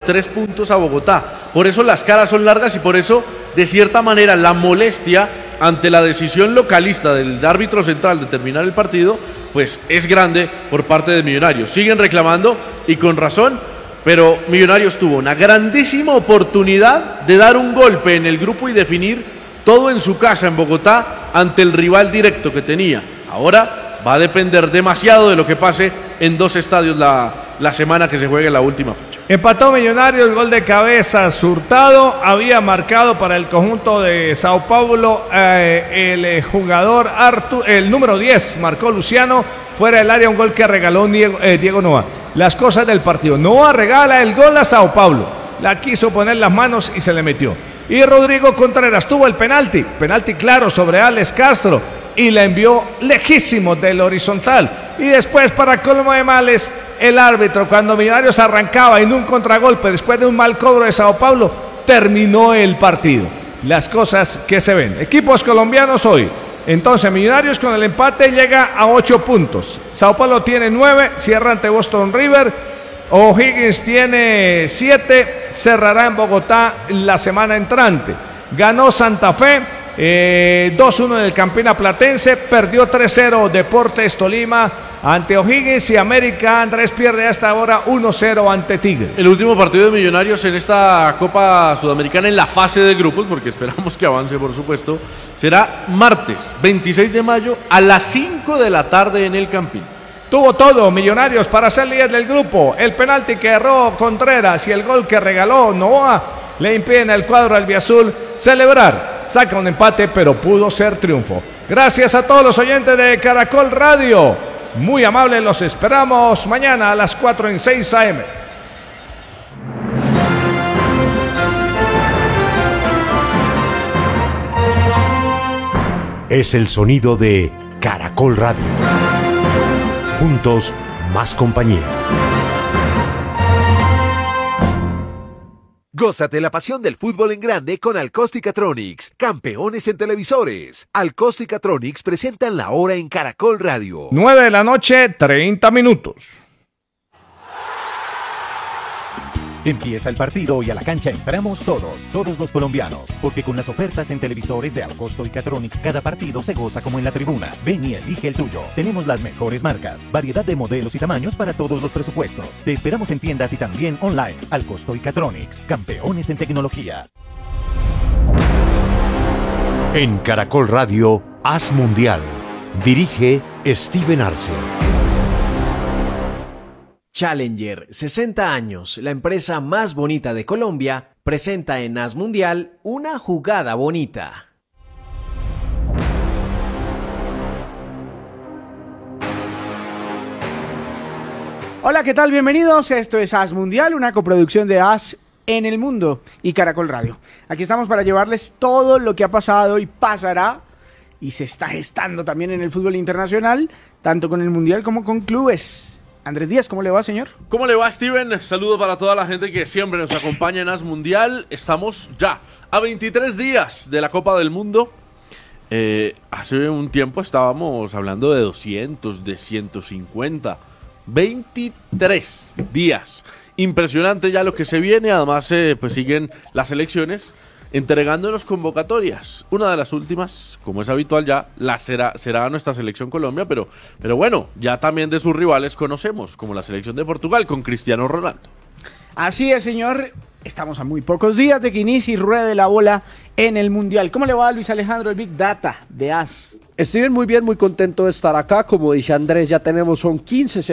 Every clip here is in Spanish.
3 puntos a Bogotá. Por eso las caras son largas y por eso, de cierta manera, la molestia ante la decisión localista del árbitro central de terminar el partido, pues es grande por parte de Millonarios. Siguen reclamando y con razón, pero Millonarios tuvo una grandísima oportunidad de dar un golpe en el grupo y definir todo en su casa en Bogotá ante el rival directo que tenía. Ahora va a depender demasiado de lo que pase en 2 estadios la semana que se juegue la última fecha. Empató Millonarios, gol de cabeza Hurtado, había marcado para el conjunto de Sao Paulo el jugador el número 10, marcó Luciano, fuera del área un gol que regaló Diego Noa. Las cosas del partido, Noa regala el gol a Sao Paulo, la quiso poner las manos y se le metió. Y Rodrigo Contreras tuvo el penalti claro sobre Alex Castro y la envió lejísimo del horizontal. Y después, para colmo de males, el árbitro, cuando Millonarios arrancaba en un contragolpe después de un mal cobro de Sao Paulo, terminó el partido. Las cosas que se ven. Equipos colombianos hoy. Entonces Millonarios con el empate llega a 8 puntos. Sao Paulo tiene 9, cierra ante Boston River. O'Higgins tiene 7, cerrará en Bogotá la semana entrante. Ganó Santa Fe 2-1 en el Campina Platense, perdió 3-0 Deportes Tolima ante O'Higgins y América Andrés pierde hasta ahora 1-0 ante Tigre. El último partido de Millonarios en esta Copa Sudamericana en la fase de grupos, porque esperamos que avance por supuesto, será martes 26 de mayo a las 5 de la tarde en el Campín. Tuvo todo Millonarios para ser líder del grupo. El penalti que erró Contreras y el gol que regaló Noa le impiden al cuadro albiazul celebrar. Saca un empate, pero pudo ser triunfo. Gracias a todos los oyentes de Caracol Radio. Muy amables, los esperamos mañana a las 4 en 6 AM. Es el sonido de Caracol Radio. Juntos, más compañía. Gózate la pasión del fútbol en grande con Alcóstica-Tronics, campeones en televisores. Alcóstica-Tronics presentan la hora en Caracol Radio. 9 de la noche, 30 minutos. Empieza el partido y a la cancha entramos todos los colombianos, porque con las ofertas en televisores de Alcosto y Catronics cada partido se goza como en la tribuna. Ven y elige el tuyo. Tenemos las mejores marcas, variedad de modelos y tamaños para todos los presupuestos. Te esperamos en tiendas y también online. Alcosto y Catronics, campeones en tecnología. En Caracol Radio, Haz Mundial. Dirige Steven Arce. Challenger, 60 años, la empresa más bonita de Colombia, presenta en Haz Mundial una jugada bonita. Hola, ¿qué tal? Bienvenidos. Esto es Haz Mundial, una coproducción de Haz en el Mundo y Caracol Radio. Aquí estamos para llevarles todo lo que ha pasado y pasará y se está gestando también en el fútbol internacional, tanto con el Mundial como con clubes. Andrés Díaz, ¿cómo le va, señor? ¿Cómo le va, Steven? Saludos para toda la gente que siempre nos acompaña en Haz Mundial. Estamos ya a 23 días de la Copa del Mundo. Hace un tiempo estábamos hablando de 200, de 150. 23 días. Impresionante ya lo que se viene. Además, pues siguen las elecciones entregándonos convocatorias. Una de las últimas, como es habitual ya, será nuestra selección Colombia, pero bueno, ya también de sus rivales conocemos, como la selección de Portugal con Cristiano Ronaldo. Así es, señor. Estamos a muy pocos días de que inicie y ruede la bola en el Mundial. ¿Cómo le va a Luis Alejandro, el Big Data de AS? Steven, muy bien, muy contento de estar acá. Como dice Andrés, ya tenemos, son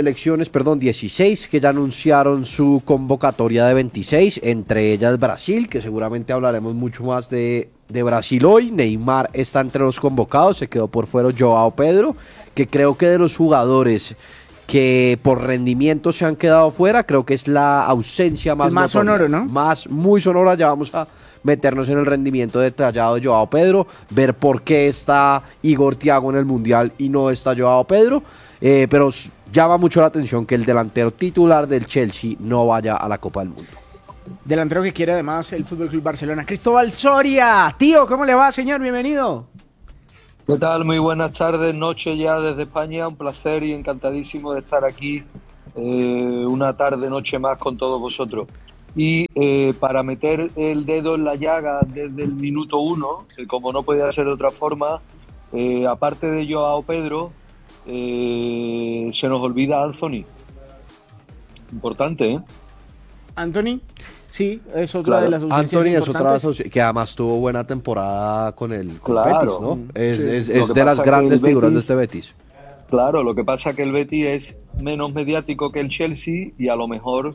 16 que ya anunciaron su convocatoria de 26, entre ellas Brasil, que seguramente hablaremos mucho más de Brasil hoy. Neymar está entre los convocados, se quedó por fuera Joao Pedro, que creo que de los jugadores que por rendimiento se han quedado fuera, creo que es la ausencia más sonoro, ¿no? Muy sonora. Ya vamos a meternos en el rendimiento detallado de Joao Pedro, ver por qué está Igor Thiago en el Mundial y no está Joao Pedro, pero llama mucho la atención que el delantero titular del Chelsea no vaya a la Copa del Mundo. Delantero que quiere además el FC Barcelona. Cristóbal Soria, tío, ¿cómo le va, señor? Bienvenido. ¿Qué tal? Muy buenas tardes, noche ya desde España, un placer y encantadísimo de estar aquí una tarde, noche más con todos vosotros. y para meter el dedo en la llaga desde el minuto 1, como no podía ser de otra forma, aparte de Joao Pedro, se nos olvida Anthony. Importante, ¿eh? Anthony, sí, es otra de las ausencias Anthony es otra de las importantes. que además tuvo buena temporada con el Claro. Betis, ¿no? Es Lo que de las pasa que grandes el figuras de Betis- este Betis. Claro, lo que pasa es que el Betis es menos mediático que el Chelsea y a lo mejor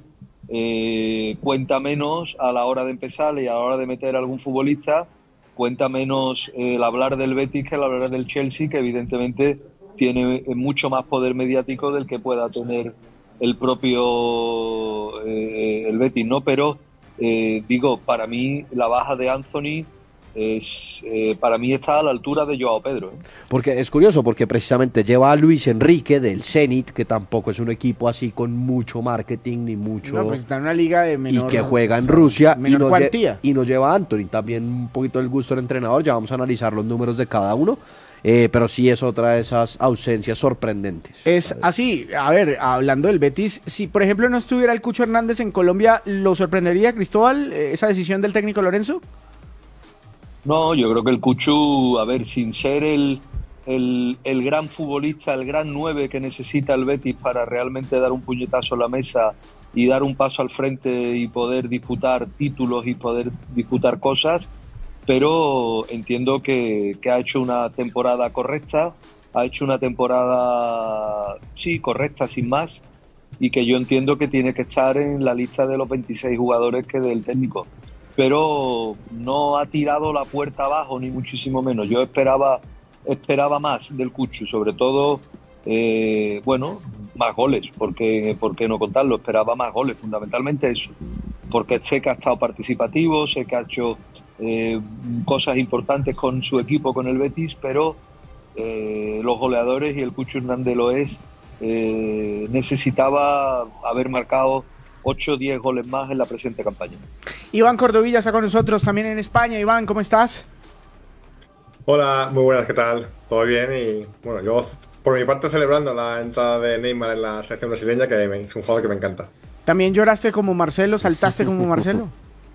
cuenta menos a la hora de empezar y a la hora de meter a algún futbolista, cuenta menos el hablar del Betis que el hablar del Chelsea, que evidentemente tiene mucho más poder mediático del que pueda tener el propio el Betis, ¿no? Pero digo, para mí la baja de Anthony para mí está a la altura de Joao Pedro, ¿eh? Porque es curioso, porque precisamente lleva a Luis Enrique del Zenit, que tampoco es un equipo así con mucho marketing ni mucho... No, pues está en una liga de menor... y que juega en Rusia menor cuantía. y no lleva a Anthony. También un poquito el gusto del entrenador, ya vamos a analizar los números de cada uno, pero sí es otra de esas ausencias sorprendentes. Es así, a ver, hablando del Betis, si por ejemplo no estuviera el Cucho Hernández en Colombia, ¿lo sorprendería, Cristóbal, esa decisión del técnico Lorenzo? No, yo creo que el Cuchu, a ver, sin ser el gran futbolista, el gran 9 que necesita el Betis para realmente dar un puñetazo a la mesa y dar un paso al frente y poder disputar títulos y poder disputar cosas, pero entiendo que ha hecho una temporada correcta, ha hecho una temporada, sí, correcta, sin más, y que yo entiendo que tiene que estar en la lista de los 26 jugadores que del técnico. Pero no ha tirado la puerta abajo, ni muchísimo menos. Yo esperaba más del Cucho, sobre todo, bueno, más goles, porque ¿por qué no contarlo? Esperaba más goles, fundamentalmente eso, porque sé que ha estado participativo, sé que ha hecho cosas importantes con su equipo, con el Betis, pero los goleadores, y el Cucho Hernández lo es, necesitaba haber marcado 8 o 10 goles más en la presente campaña. Iván Cordovilla está con nosotros también en España. Iván, ¿cómo estás? Hola, muy buenas, ¿qué tal? ¿Todo bien? Y bueno, yo por mi parte celebrando la entrada de Neymar en la selección brasileña, que es un jugador que me encanta. ¿También lloraste como Marcelo? ¿Saltaste como Marcelo?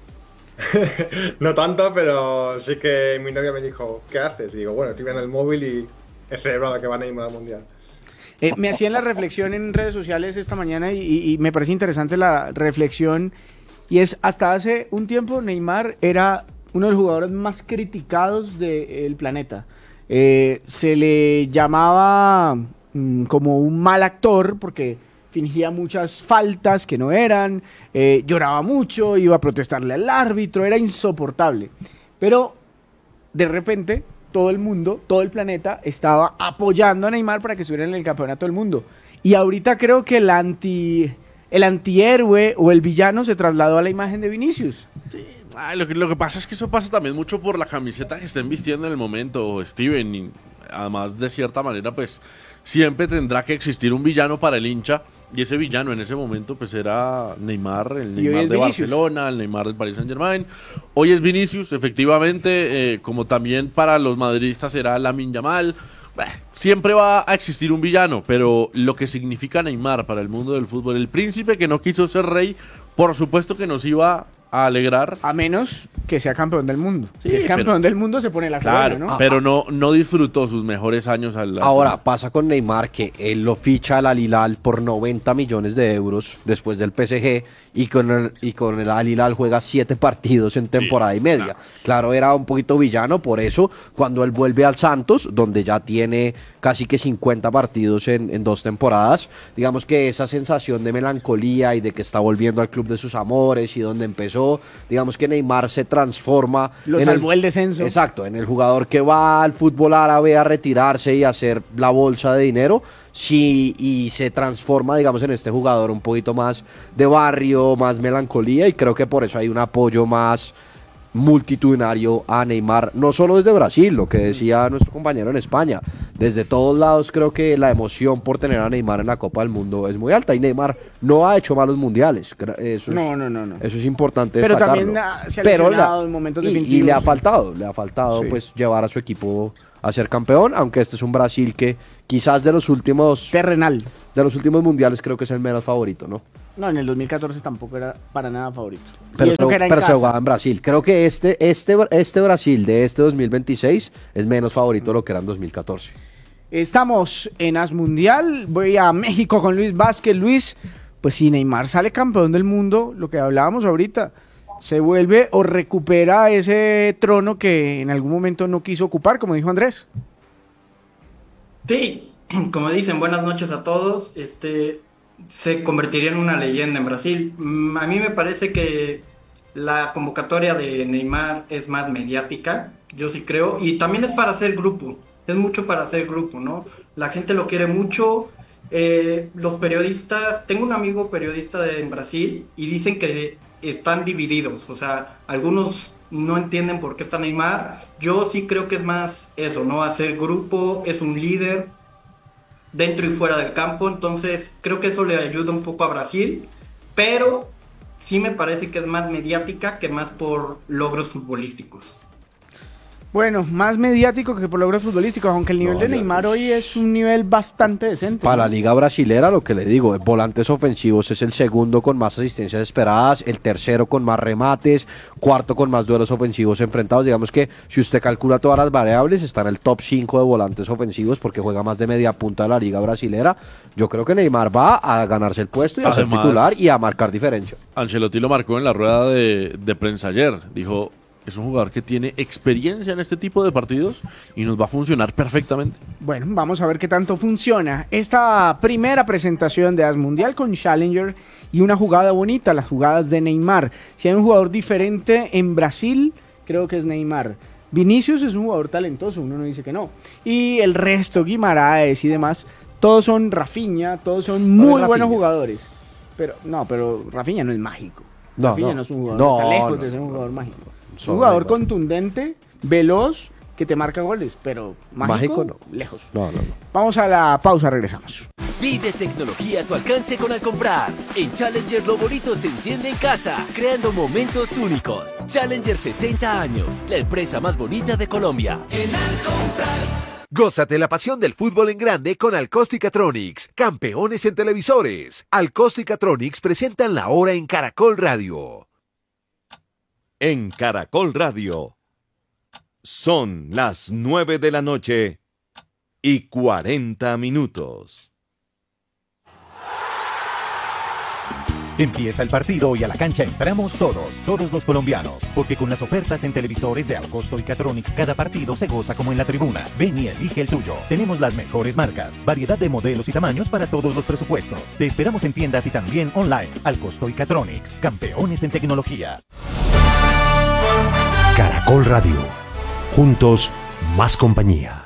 No tanto, pero sí que mi novia me dijo, ¿qué haces? Y digo, bueno, estoy viendo el móvil y he celebrado que va Neymar al Mundial. Me hacían la reflexión en redes sociales esta mañana y me parece interesante la reflexión, y es, hasta hace un tiempo Neymar era uno de los jugadores más criticados del planeta. Se le llamaba como un mal actor porque fingía muchas faltas que no eran, lloraba mucho, iba a protestarle al árbitro, era insoportable. Pero de repente todo el mundo, todo el planeta estaba apoyando a Neymar para que estuviera en el campeonato del mundo. Y ahorita creo que el antihéroe o el villano se trasladó a la imagen de Vinicius. Sí. Lo que pasa es que eso pasa también mucho por la camiseta que estén vistiendo en el momento, Steven. Y además, de cierta manera, pues siempre tendrá que existir un villano para el hincha. Y ese villano en ese momento pues era Neymar, el Neymar de Barcelona, el Neymar del Paris Saint-Germain. Hoy es Vinicius, efectivamente, como también para los madridistas será Lamine Yamal. Siempre va a existir un villano, pero lo que significa Neymar para el mundo del fútbol, el príncipe que no quiso ser rey, por supuesto que nos iba a alegrar. A menos que sea campeón del mundo. Sí, si es campeón del mundo se pone la claro, corona, ¿no? Pero no disfrutó sus mejores años Ahora, pasa con Neymar que él lo ficha al Al Hilal por 90 millones de euros después del PSG y con el Al Hilal juega 7 partidos en temporada y media. Claro, era un poquito villano, por eso cuando él vuelve al Santos, donde ya tiene casi que 50 partidos en 2 temporadas, digamos que esa sensación de melancolía y de que está volviendo al club de sus amores y donde empezó, digamos que Neymar se transforma. Lo salvó el descenso. Exacto, en el jugador que va al fútbol árabe a retirarse y a hacer la bolsa de dinero, sí, y se transforma, digamos, en este jugador un poquito más de barrio, más melancolía, y creo que por eso hay un apoyo más multitudinario a Neymar, no solo desde Brasil, lo que decía nuestro compañero en España, desde todos lados creo que la emoción por tener a Neymar en la Copa del Mundo es muy alta, y Neymar no ha hecho malos mundiales, eso es importante pero destacarlo. también se ha lesionado en momentos definitivos. Y le ha faltado sí, pues llevar a su equipo a ser campeón, aunque este es un Brasil que quizás de los últimos terrenal, de los últimos mundiales creo que es el menos favorito, ¿no? No, en el 2014 tampoco era para nada favorito. Pero, Y eso que era en pero se casa. jugaba en Brasil. Creo que este Brasil de este 2026 es menos favorito de lo que era en 2014. Estamos en As Mundial. Voy a México con Luis Vázquez. Luis, pues si Neymar sale campeón del mundo, lo que hablábamos ahorita, se vuelve o recupera ese trono que en algún momento no quiso ocupar, como dijo Andrés. Sí, como dicen, buenas noches a todos. Se convertiría en una leyenda en Brasil. A mí me parece que la convocatoria de Neymar es más mediática, yo sí creo, y también es para hacer grupo. Es mucho para hacer grupo, ¿no? La gente lo quiere mucho. Los periodistas, tengo un amigo periodista en Brasil y dicen que están divididos. O sea, algunos no entienden por qué está Neymar. Yo sí creo que es más eso, ¿no? Hacer grupo, es un líder dentro y fuera del campo. Entonces creo que eso le ayuda un poco a Brasil. Pero sí me parece que es más mediática que más por logros futbolísticos. Bueno, más mediático que por logros futbolísticos, aunque el nivel de Neymar hoy es un nivel bastante decente. Para ¿no? la liga brasilera, lo que le digo, volantes ofensivos es el segundo con más asistencias esperadas, el tercero con más remates, cuarto con más duelos ofensivos enfrentados. Digamos que si usted calcula todas las variables, está en el top 5 de volantes ofensivos porque juega más de media punta de la liga brasilera. Yo creo que Neymar va a ganarse el puesto y a ser Además, titular y a marcar diferencia. Ancelotti lo marcó en la rueda de prensa ayer. Dijo, es un jugador que tiene experiencia en este tipo de partidos y nos va a funcionar perfectamente. Bueno, vamos a ver qué tanto funciona esta primera presentación de As Mundial con Challenger y una jugada bonita, las jugadas de Neymar. Si hay un jugador diferente en Brasil, creo que es Neymar. Vinicius es un jugador talentoso, uno no dice que no. Y el resto, Guimaraes y demás, todos son Rafinha, todos son muy buenos jugadores. Pero Rafinha no es mágico. Rafinha no es un jugador, está lejos de ser un jugador mágico. Un jugador contundente, veloz, que te marca goles, pero mágico no. Lejos. No. Vamos a la pausa, regresamos. Vive tecnología a tu alcance con Alcomprar. En Challenger lo bonito se enciende en casa, creando momentos únicos. Challenger 60 años, la empresa más bonita de Colombia. En Alcomprar. Gózate la pasión del fútbol en grande con Alcóstica-Tronics, campeones en televisores. Alcóstica-Tronics presentan la hora en Caracol Radio. En Caracol Radio son las 9 de la noche y 40 minutos. Empieza el partido y a la cancha entramos todos los colombianos, porque con las ofertas en televisores de Alcosto y Catronics cada partido se goza como en la tribuna. Ven y elige el tuyo. Tenemos las mejores marcas, variedad de modelos y tamaños para todos los presupuestos. Te esperamos en tiendas y también online. Alcosto y Catronics, campeones en tecnología. Caracol Radio. Juntos, más compañía.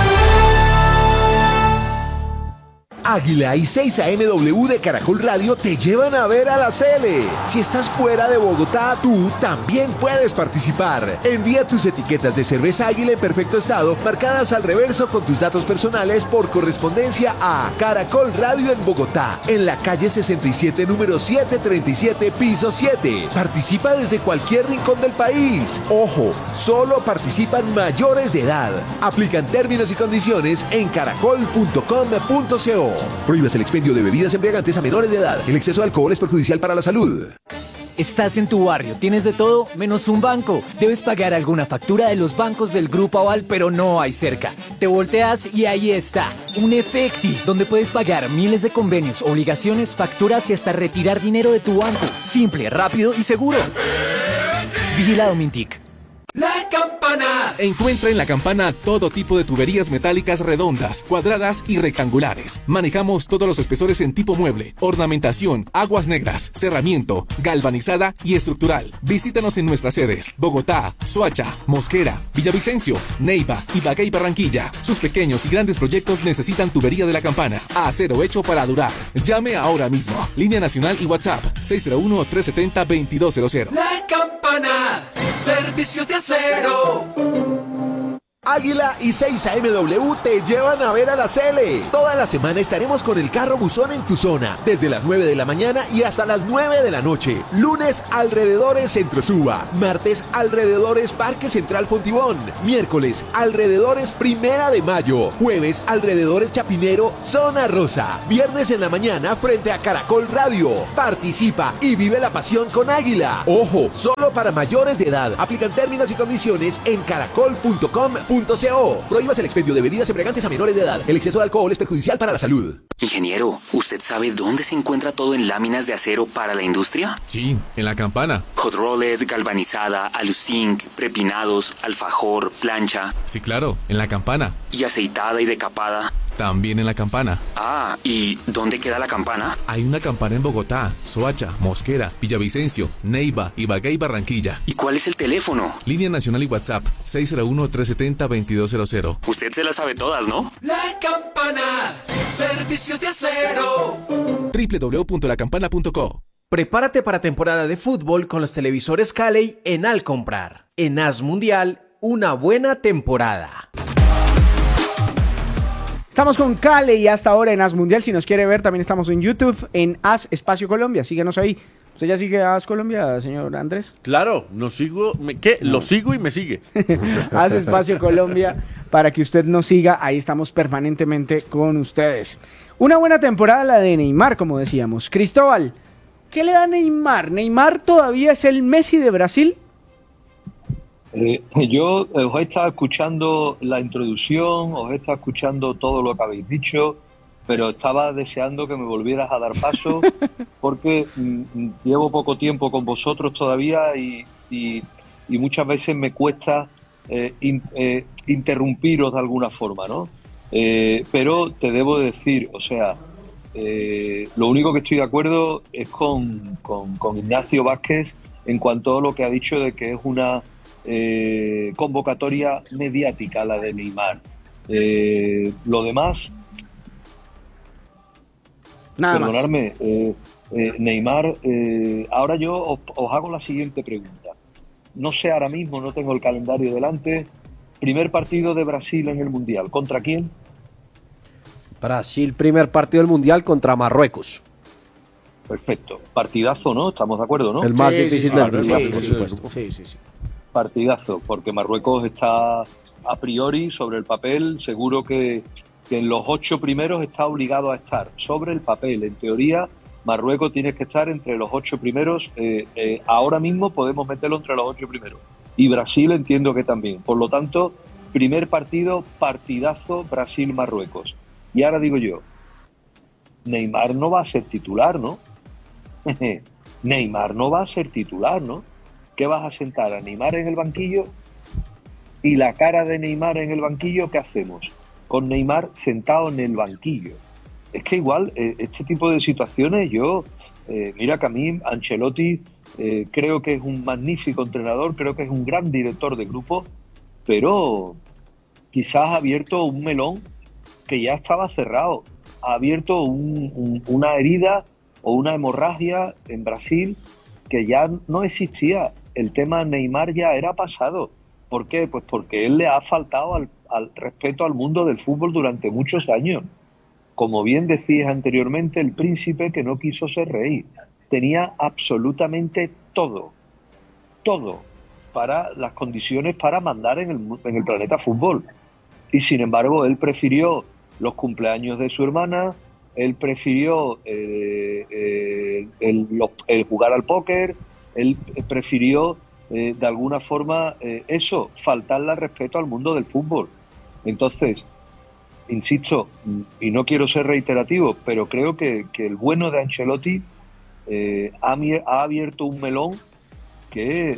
Águila y 6 AMW de Caracol Radio te llevan a ver a la Sele. Si estás fuera de Bogotá, tú también puedes participar. Envía tus etiquetas de cerveza Águila en perfecto estado, marcadas al reverso con tus datos personales por correspondencia a Caracol Radio en Bogotá, en la calle 67, número 737, piso 7. Participa desde cualquier rincón del país. Ojo, solo participan mayores de edad. Aplican términos y condiciones en caracol.com.co. Prohíbas el expendio de bebidas embriagantes a menores de edad. El exceso de alcohol es perjudicial para la salud. Estás en tu barrio, tienes de todo menos un banco. Debes pagar alguna factura de los bancos del Grupo Aval, pero no hay cerca. Te volteas y ahí está, un Efecti, donde puedes pagar miles de convenios, obligaciones, facturas y hasta retirar dinero de tu banco. Simple, rápido y seguro. Vigilado Mintic. La Campana. Encuentra en La Campana todo tipo de tuberías metálicas redondas, cuadradas y rectangulares. Manejamos todos los espesores en tipo mueble, ornamentación, aguas negras, cerramiento, galvanizada y estructural. Visítanos en nuestras sedes: Bogotá, Soacha, Mosquera, Villavicencio, Neiva, Ibagué y Barranquilla. Sus pequeños y grandes proyectos necesitan tubería de La Campana. Acero hecho para durar. Llame ahora mismo. Línea nacional y WhatsApp 601-370-2200. La Campana. Servicio de acero. Águila y 6AMW te llevan a ver a la Sele. Toda la semana estaremos con el carro buzón en tu zona, desde las 9 de la mañana y hasta las 9 de la noche. Lunes, alrededores Centro Suba. Martes, alrededores Parque Central Fontibón. Miércoles, alrededores Primera de Mayo. Jueves, alrededores Chapinero, Zona Rosa. Viernes en la mañana, frente a Caracol Radio. Participa y vive la pasión con Águila. Ojo, solo para mayores de edad. Aplican términos y condiciones en caracol.com.co. Prohíbas el expendio de bebidas embriagantes a menores de edad. El exceso de alcohol es perjudicial para la salud. Ingeniero, ¿usted sabe dónde se encuentra todo en láminas de acero para la industria? Sí, en la Campana. Hot rolled, galvanizada, aluzinc, prepinados, alfajor, plancha. Sí, claro, en la Campana. ¿Y aceitada y decapada? También en la Campana. Ah, ¿y dónde queda la Campana? Hay una Campana en Bogotá, Soacha, Mosquera, Villavicencio, Neiva, Ibagué y Barranquilla. ¿Y cuál es el teléfono? Línea nacional y WhatsApp, 601-370-2200. Usted se las sabe todas, ¿no? La Campana, servicio de acero. www.lacampana.co. Prepárate para temporada de fútbol con los televisores Calley en Al Comprar. En AS Mundial, una buena temporada. Estamos con Cale y hasta ahora en AS Mundial. Si nos quiere ver, también estamos en YouTube, en AS Espacio Colombia. Síguenos ahí. ¿Usted ya sigue a AS Colombia, señor Andrés? Claro, lo sigo y me sigue. AS Espacio Colombia, para que usted nos siga. Ahí estamos permanentemente con ustedes. Una buena temporada la de Neymar, como decíamos. Cristóbal, ¿qué le da Neymar? ¿Neymar todavía es el Messi de Brasil? Yo os he estado escuchando la introducción, os he estado escuchando todo lo que habéis dicho, pero estaba deseando que me volvieras a dar paso porque llevo poco tiempo con vosotros todavía y muchas veces me cuesta interrumpiros de alguna forma, ¿no? Pero te debo decir, o sea, lo único que estoy de acuerdo es con Ignacio Vázquez en cuanto a lo que ha dicho de que es una convocatoria mediática la de Neymar. Lo demás, nada perdonadme, Neymar, ahora yo os hago la siguiente pregunta. No sé ahora mismo, no tengo el calendario delante. Primer partido de Brasil en el Mundial, ¿contra quién? Brasil, primer partido del Mundial contra Marruecos. Perfecto, partidazo, ¿no? Estamos de acuerdo, ¿no? El más difícil del Mundial, por supuesto. Sí. Partidazo, porque Marruecos está a priori sobre el papel, seguro que en los 8 primeros está obligado a estar sobre el papel. En teoría, Marruecos tiene que estar entre los 8 primeros. Ahora mismo podemos meterlo entre los 8 primeros. Y Brasil entiendo que también. Por lo tanto, primer partido, partidazo, Brasil-Marruecos. Y ahora digo yo, Neymar no va a ser titular, ¿no? Neymar no va a ser titular, ¿no? ¿Qué vas a sentar a Neymar en el banquillo? Y la cara de Neymar en el banquillo, ¿qué hacemos? Con Neymar sentado en el banquillo. Es que igual, este tipo de situaciones, mira que a mí Ancelotti creo que es un magnífico entrenador, creo que es un gran director de grupo, pero quizás ha abierto un melón que ya estaba cerrado. Ha abierto una herida o una hemorragia en Brasil que ya no existía. El tema Neymar ya era pasado. ¿Por qué? Pues porque él le ha faltado al respeto al mundo del fútbol durante muchos años. Como bien decías anteriormente, el príncipe que no quiso ser rey. Tenía absolutamente todo para las condiciones para mandar en el planeta fútbol. Y sin embargo, él prefirió los cumpleaños de su hermana, él prefirió el jugar al póker, él prefirió de alguna forma faltarle al respeto al mundo del fútbol. Entonces, insisto, y no quiero ser reiterativo, pero creo que el bueno de Ancelotti ha abierto un melón que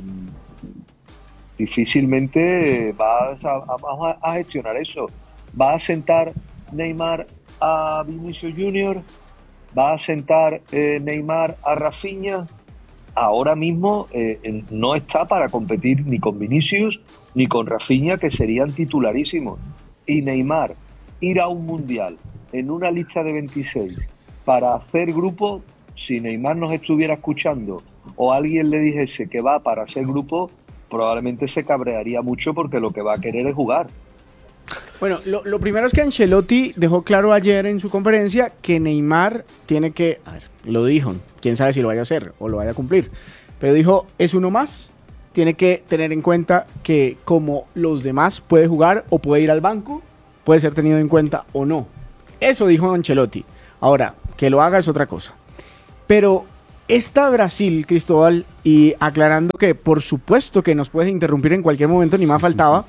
difícilmente va a gestionar eso. Va a sentar Neymar a Vinicius Junior, va a sentar Neymar a Rafinha. Ahora mismo no está para competir ni con Vinicius ni con Rafinha, que serían titularísimos. Y Neymar ir a un mundial en una lista de 26 para hacer grupo, si Neymar nos estuviera escuchando o alguien le dijese que va para hacer grupo, probablemente se cabrearía mucho porque lo que va a querer es jugar. Bueno, lo primero es que Ancelotti dejó claro ayer en su conferencia que Neymar tiene que, a ver, lo dijo, quién sabe si lo vaya a hacer o lo vaya a cumplir, pero dijo, es uno más, tiene que tener en cuenta que como los demás puede jugar o puede ir al banco, puede ser tenido en cuenta o no. Eso dijo Ancelotti. Ahora, que lo haga es otra cosa. Pero esta Brasil, Cristóbal, y aclarando que por supuesto que nos puedes interrumpir en cualquier momento, ni más faltaba,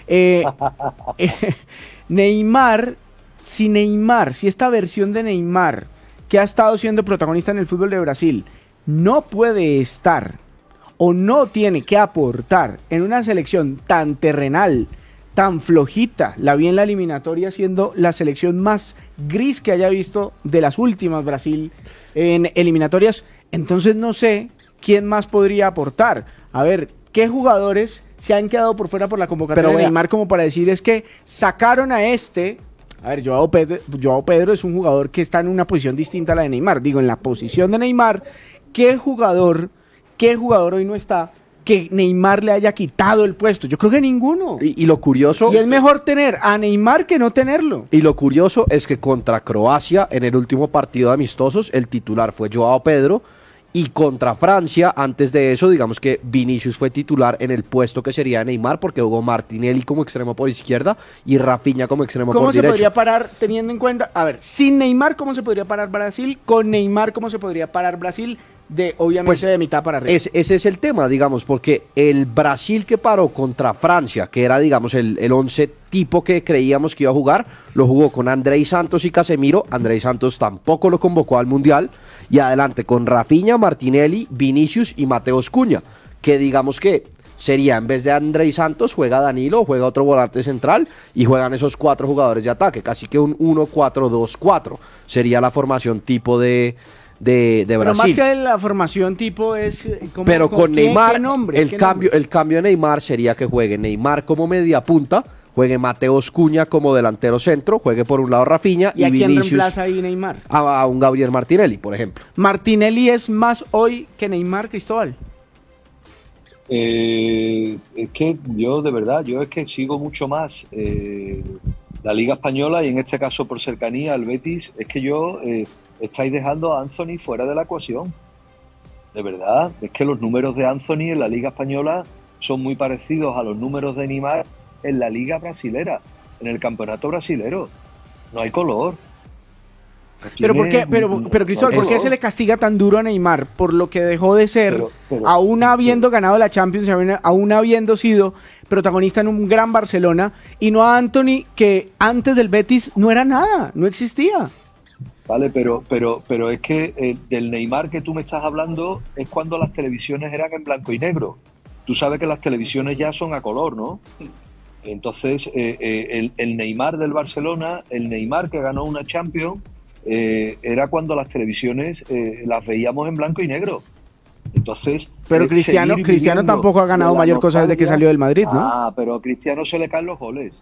Neymar, si esta versión de Neymar, que ha estado siendo protagonista en el fútbol de Brasil, no puede estar o no tiene que aportar en una selección tan terrenal, tan flojita, la vi en la eliminatoria siendo la selección más gris que haya visto de las últimas Brasil en eliminatorias, entonces no sé quién más podría aportar. A ver, ¿qué jugadores se han quedado por fuera por la convocatoria de Neymar como para decir es que sacaron a este? A ver, Joao Pedro es un jugador que está en una posición distinta a la de Neymar. Digo, en la posición de Neymar, ¿qué jugador hoy no está que Neymar le haya quitado el puesto? Yo creo que ninguno. Y lo curioso... Y es mejor tener a Neymar que no tenerlo. Y lo curioso es que contra Croacia, en el último partido de amistosos, el titular fue Joao Pedro, y contra Francia, antes de eso, digamos que Vinicius fue titular en el puesto que sería Neymar, porque jugó Martinelli como extremo por izquierda y Rafinha como extremo por derecha. ¿Cómo se podría parar teniendo en cuenta? A ver, sin Neymar, ¿cómo se podría parar Brasil? Con Neymar, ¿cómo se podría parar Brasil? Obviamente de mitad para arriba. Ese es el tema, digamos, porque el Brasil que paró contra Francia, que era, digamos, el 11 tipo que creíamos que iba a jugar, lo jugó con Andrei Santos y Casemiro. Andrei Santos tampoco lo convocó al Mundial. Y adelante con Rafinha, Martinelli, Vinicius y Mateus Cunha, que digamos que sería, en vez de Andrei Santos, juega Danilo, juega otro volante central y juegan esos 4 jugadores de ataque, casi que un 1-4-2-4. Sería la formación tipo de Brasil. Pero más que la formación tipo es... Pero con Neymar, el cambio de Neymar sería que juegue Neymar como media punta, juegue Mateus Cunha como delantero centro, juegue por un lado Rafinha y Vinicius. ¿Y a quién reemplaza ahí Neymar? A un Gabriel Martinelli, por ejemplo. ¿Martinelli es más hoy que Neymar, Cristóbal? Es que yo, de verdad, es que sigo mucho más la Liga Española y en este caso por cercanía al Betis, es que estáis dejando a Anthony fuera de la ecuación. De verdad, es que los números de Anthony en la Liga Española son muy parecidos a los números de Neymar en la Liga Brasilera, en el Campeonato Brasilero. No hay color. Pero ¿por qué, pero Cristóbal, ¿por qué se le castiga tan duro a Neymar? Por lo que dejó de ser, aún habiendo ganado la Champions, aún habiendo sido protagonista en un gran Barcelona, y no a Anthony, que antes del Betis no era nada, no existía. Vale, pero es que del Neymar que tú me estás hablando es cuando las televisiones eran en blanco y negro. Tú sabes que las televisiones ya son a color, ¿no? Entonces, el Neymar del Barcelona, el Neymar que ganó una Champions, era cuando las televisiones las veíamos en blanco y negro. Entonces, pero Cristiano tampoco ha ganado mayor cosa desde que salió del Madrid, ¿no? Ah, pero a Cristiano se le caen los goles.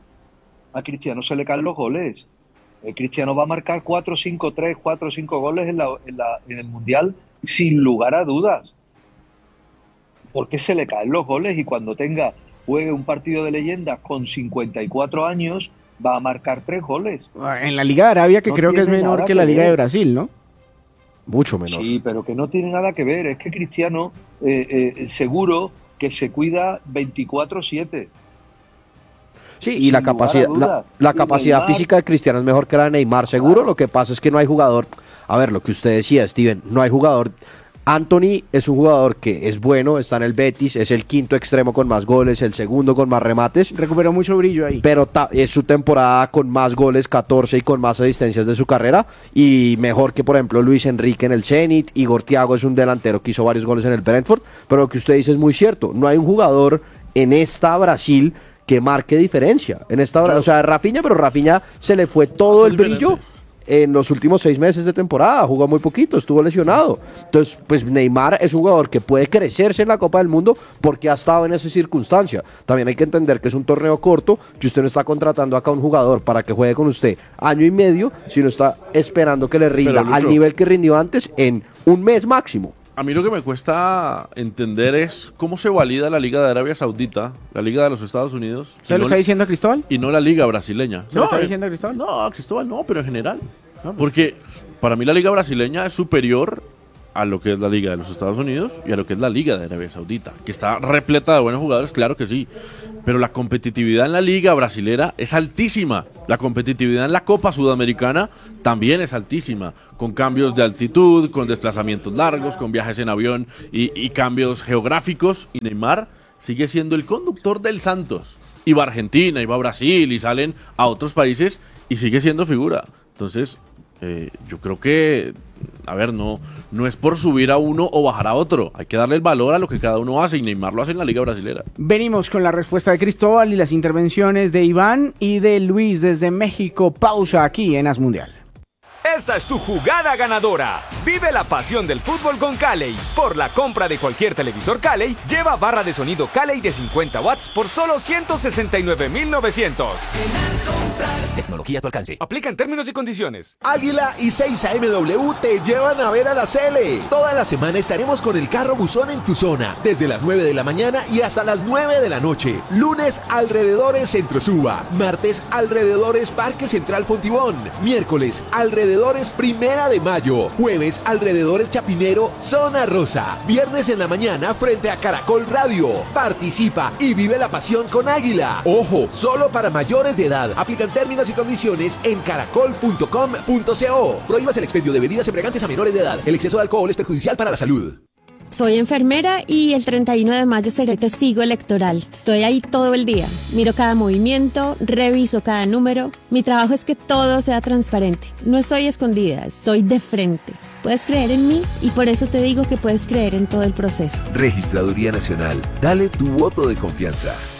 Cristiano va a marcar 4 o 5 goles en el Mundial sin lugar a dudas. Porque se le caen los goles y cuando juegue un partido de leyendas con 54 años, va a marcar 3 goles. En la Liga de Arabia, que creo que es menor que la Liga de Brasil, ¿no? Mucho menor. Sí, pero que no tiene nada que ver. Es que Cristiano seguro que se cuida 24/7. Sí, y la capacidad física de Cristiano es mejor que la de Neymar, seguro. Claro. Lo que pasa es que no hay jugador, a ver, lo que usted decía, Steven, no hay jugador. Anthony es un jugador que es bueno, está en el Betis, es el 5º extremo con más goles, el 2º con más remates. Recuperó mucho brillo ahí. Pero es su temporada con más goles, 14, y con más asistencias de su carrera, y mejor que, por ejemplo, Luis Enrique en el Zenit. Igor Thiago es un delantero que hizo varios goles en el Brentford, pero lo que usted dice es muy cierto, no hay un jugador en esta Brasil que marque diferencia. O sea, Rafinha, pero Rafinha se le fue todo el brillo en los últimos 6 meses de temporada, jugó muy poquito, estuvo lesionado. Entonces, pues Neymar es un jugador que puede crecerse en la Copa del Mundo porque ha estado en esa circunstancia. También hay que entender que es un torneo corto, que usted no está contratando acá a un jugador para que juegue con usted año y medio, sino está esperando que le rinda al nivel que rindió antes en un mes máximo. a mí lo que me cuesta entender es cómo se valida la Liga de Arabia Saudita, la Liga de los Estados Unidos. ¿Se lo está diciendo a Cristóbal? Y no la Liga brasileña. ¿Se lo está diciendo a Cristóbal? No, a Cristóbal no, pero en general. Porque para mí la Liga brasileña es superior a lo que es la Liga de los Estados Unidos y a lo que es la Liga de Arabia Saudita, que está repleta de buenos jugadores, claro que sí, pero la competitividad en la Liga brasilera es altísima, la competitividad en la Copa Sudamericana también es altísima, con cambios de altitud, con desplazamientos largos, con viajes en avión y cambios geográficos, y Neymar sigue siendo el conductor del Santos, y va a Argentina, y va a Brasil, y salen a otros países, y sigue siendo figura. Entonces, yo creo que, a ver, no es por subir a uno o bajar a otro. Hay que darle el valor a lo que cada uno hace, y Neymar lo hace en la Liga Brasilera. Venimos con la respuesta de Cristóbal y las intervenciones de Iván y de Luis desde México. Pausa aquí en As Mundial. Esta es tu jugada ganadora. Vive la pasión del fútbol con Calley. Por la compra de cualquier televisor Calley, lleva barra de sonido Calley de 50 watts por solo 169,900. Tecnología a tu alcance. Aplican términos y condiciones. Águila y 6AMW te llevan a ver a la Sele. Toda la semana estaremos con el carro buzón en tu zona, desde las 9 de la mañana y hasta las 9 de la noche. Lunes, alrededores Centro Suba. Martes, alrededores Parque Central Fontibón. Miércoles, alrededores Primera de Mayo. Jueves, alrededores Chapinero, Zona Rosa. Viernes en la mañana, frente a Caracol Radio. Participa y vive la pasión con Águila. Ojo, solo para mayores de edad. Aplican términos y condiciones en caracol.com.co. Prohíbas el expendio de bebidas embriagantes a menores de edad. El exceso de alcohol es perjudicial para la salud. Soy enfermera y el 31 de mayo seré testigo electoral. Estoy ahí todo el día. Miro cada movimiento, reviso cada número. Mi trabajo es que todo sea transparente. No estoy escondida, estoy de frente. Puedes creer en mí y por eso te digo que puedes creer en todo el proceso. Registraduría Nacional. Dale tu voto de confianza.